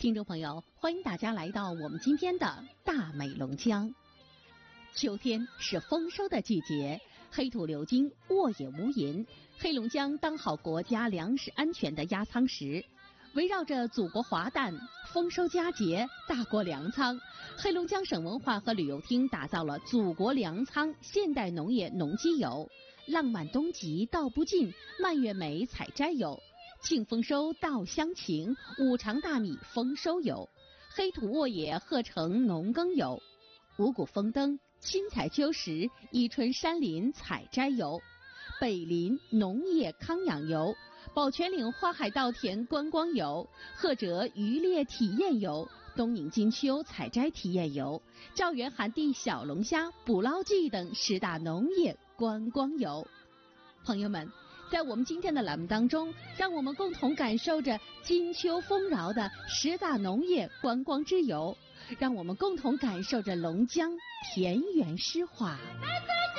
听众朋友，欢迎大家来到我们今天的大美龙江。秋天是丰收的季节，黑土流金，沃野无垠。黑龙江当好国家粮食安全的压舱石。围绕着祖国华诞、丰收佳节、大国粮仓，黑龙江省文化和旅游厅打造了祖国粮仓现代农业农机游、浪漫冬集道不尽、蔓越莓采摘游、庆丰收稻香情、五常大米丰收游、黑土沃野鹤城农耕游、五谷丰登、亲采秋实、伊春山林采摘游、北林农业康养游、宝泉岭花海稻田观光游、赫哲渔猎体验游、东宁金秋采摘体验游、赵源寒地小龙虾捕捞季等10大农业观光游。朋友们，在我们今天的栏目当中，让我们共同感受着金秋丰饶的10大农业观光之游，让我们共同感受着龙江田园诗画。